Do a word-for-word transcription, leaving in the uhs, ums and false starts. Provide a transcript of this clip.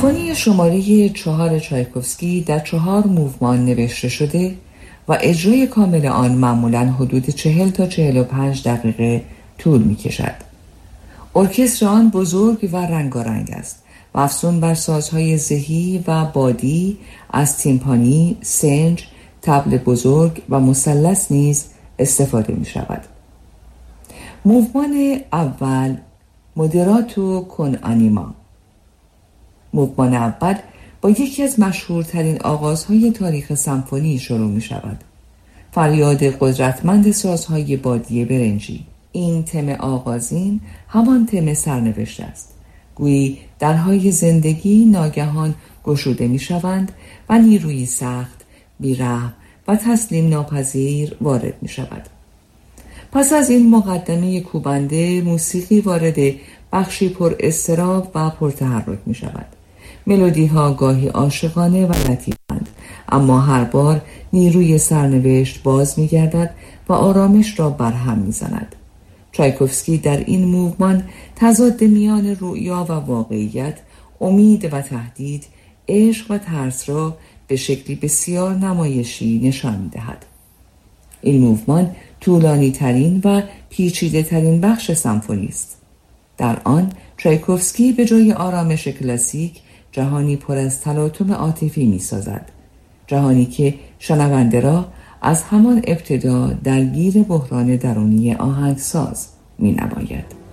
سمفونی شماره چهار چایکوفسکی در چهار موومان نوشته شده و اجرای کامل آن معمولاً حدود چهل تا چهل و پنج دقیقه طول می کشد. ارکستر آن بزرگ و رنگارنگ است و افزون بر سازهای زهی و بادی از تیمپانی، سنج، طبل بزرگ و مثلث نیز استفاده می شود. موومان اول، مودراتو کن آنیما. موومان اول با یکی از مشهورترین آغازهای تاریخ سمفونی شروع می شود. فریاد قدرتمند سازهای بادی برنجی. این تم آغازین همان تم سرنوشت است. گویی درهای زندگی ناگهان گشوده می شوند و نیروی سخت، بی‌رحم و تسلیم ناپذیر وارد می شود. پس از این مقدمه کوبنده، موسیقی وارد بخشی پر اضطراب و پر تحرک می شود. ملودی ها گاهی عاشقانه و لطیفند، اما هر بار نیروی سرنوشت باز می گردد و آرامش را برهم می زند. چایکوفسکی در این موومان تضاد میان رؤیا و واقعیت، امید و تهدید، عشق و ترس را به شکلی بسیار نمایشی نشان می دهد. این موومان طولانی ترین و پیچیده ترین بخش سمفونی است. در آن چایکوفسکی به جای آرامش کلاسیک جهانی پر از تلاطم عاطفی می سازد. جهانی که شنونده را از همان ابتدا درگیر بحران درونی آهنگساز می نماید.